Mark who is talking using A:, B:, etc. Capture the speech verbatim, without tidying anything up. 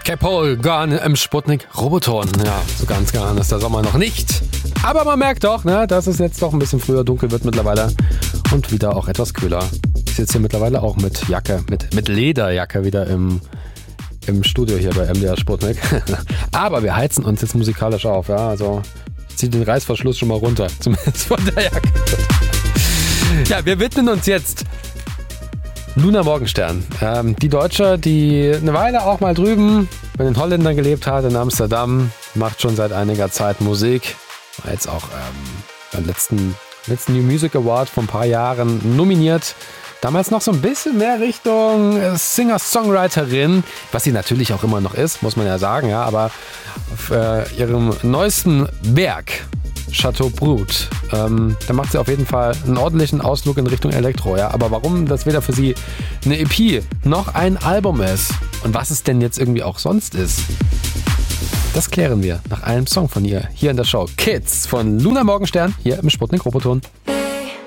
A: K-Paul, Gone im Sputnik Roboton. Ja, so ganz geahnt ist der Sommer noch nicht. Aber man merkt doch, ne, dass es jetzt doch ein bisschen früher dunkel wird mittlerweile und wieder auch etwas kühler. Ich sitze hier mittlerweile auch mit Jacke, mit, mit Lederjacke wieder im, im Studio hier bei M D R Sputnik. Aber wir heizen uns jetzt musikalisch auf, ja, also ich ziehe den Reißverschluss schon mal runter, zumindest von der Jacke. Ja, wir widmen uns jetzt Luna Morgenstern. Ähm, die Deutsche, die eine Weile auch mal drüben bei den Holländern gelebt hat, in Amsterdam, macht schon seit einiger Zeit Musik. War jetzt auch ähm, beim letzten, letzten New Music Award vor ein paar Jahren nominiert. Damals noch so ein bisschen mehr Richtung Singer-Songwriterin, was sie natürlich auch immer noch ist, muss man ja sagen. Ja, aber auf äh, ihrem neuesten Werk, Chateau Brut, ähm, da macht sie auf jeden Fall einen ordentlichen Ausflug in Richtung Elektro. Ja? Aber warum das weder für sie eine E P noch ein Album ist und was es denn jetzt irgendwie auch sonst ist, das klären wir nach einem Song von ihr hier in der Show. Kids von Luna Morgenstern hier im Sputnik Roboton.